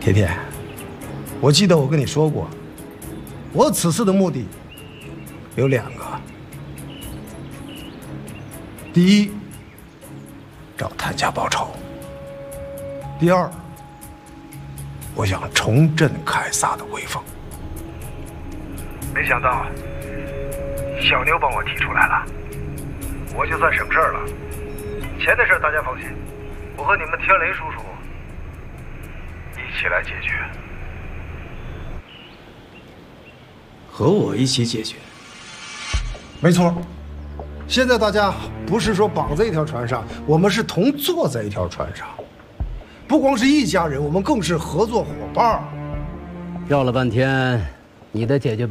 甜甜，我记得我跟你说过，我此次的目的有2个。第一，找谭家报仇；第二，我想重振凯撒的威风。 没想到小妞帮我提出来了，我就算省事儿了。钱的事大家放心，我和你们天雷叔叔一起来解决。 和我一起解决？ 没错，现在大家不是说绑在一条船上，我们是同坐在一条船上，不光是一家人，我们更是合作伙伴。 绕了半天，你的解决